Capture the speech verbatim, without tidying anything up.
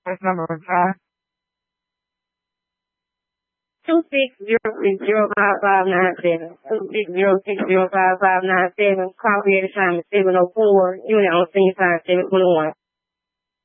That's number five. Two six zero six zero five five nine seven. Two six zero six zero five five nine seven. Call me anytime at seven oh four. Unit on senior side seven twenty one.